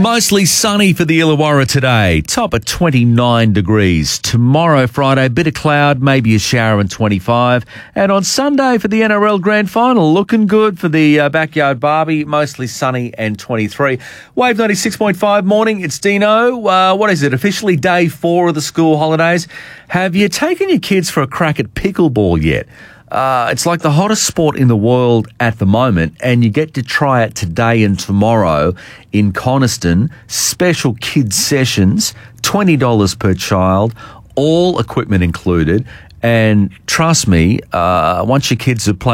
Mostly sunny for the Illawarra today. Top at 29 degrees. Tomorrow, Friday, a bit of cloud, maybe a shower and 25. And on Sunday for the NRL Grand Final, looking good for the Backyard Barbie. Mostly sunny and 23. Wave 96.5 morning. It's Dino. What is it? Officially day 4 of the school holidays. Have you taken your kids for a crack at pickleball yet? It's like the hottest sport in the world at the moment, and you get to try it today and tomorrow in Coniston. Special kids sessions, $20 per child, all equipment included. And trust me, once your kids have played